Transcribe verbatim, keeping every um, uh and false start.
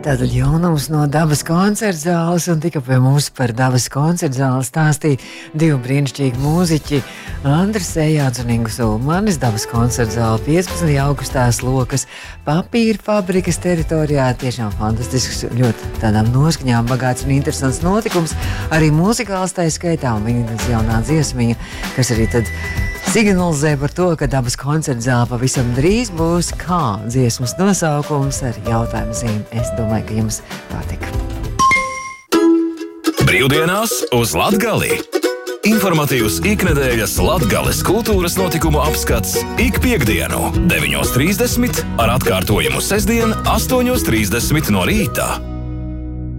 Tātad jaunums no Dabas koncerta zāles, un tika pie mums par Dabas koncerta zāli stāstīja divi brīnišķīgi mūziķi Andris Ejāds un Ingus Ulmanis. Dabas koncerta zāle piecpadsmitajā augustā Slokas papīra fabrikas teritorijā. Tiešām fantastisks, ļoti tādām noskaņām bagāts un interesants notikums. Arī mūzikāls tā skaitā, un viņa jaunā dziesmiņa, kas arī tad signalizē par to, ka Dabas koncerta zāle pavisam drīz būs. Kā dziesmas nosaukums ar jautājumu zīmi? Es domāju, ka jums patika. Brīvdienās uz Latgali. Informatīvs iknedēļas Latgales kultūras notikumu apskats ik piektdienu deviņos trīsdesmit ar atkārtojumu sestdien astoņos trīsdesmit no rīta.